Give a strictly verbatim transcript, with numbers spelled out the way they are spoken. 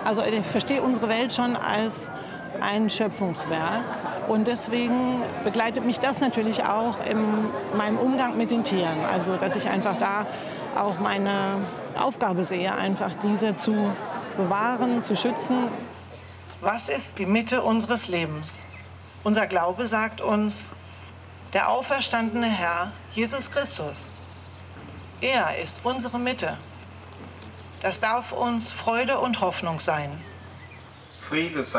Also ich verstehe unsere Welt schon als ein Schöpfungswerk. Und deswegen begleitet mich das natürlich auch in meinem Umgang mit den Tieren. Also dass ich einfach da auch meine Aufgabe sehe, einfach diese zu bewahren, zu schützen. Was ist die Mitte unseres Lebens? Unser Glaube sagt uns, der auferstandene Herr, Jesus Christus. Er ist unsere Mitte. Das darf uns Freude und Hoffnung sein. Friede sei